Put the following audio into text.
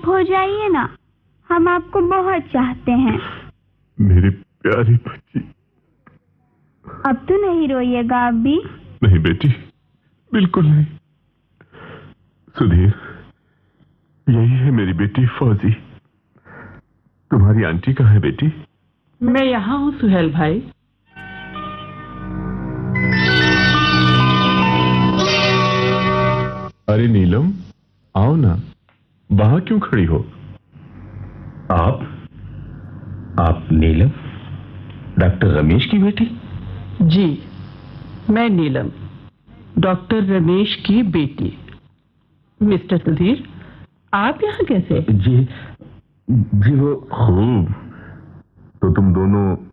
चुप हो जाइए ना, हम आपको बहुत चाहते हैं। मेरी प्यारी बच्ची। अब तो नहीं रोइएगा अभी। नहीं बेटी, बिल्कुल नहीं। सुधीर, यही है मेरी बेटी फौजी। तुम्हारी आंटी कहाँ है बेटी? मैं यहाँ हूँ सुहेल भाई। अरे नीलम, आओ ना, वहां क्यों खड़ी हो? आप नीलम, डॉक्टर रमेश की बेटी? जी, मैं नीलम, डॉक्टर रमेश की बेटी। मिस्टर सुधीर, आप यहाँ कैसे? जी वो खूब। तो तुम दोनों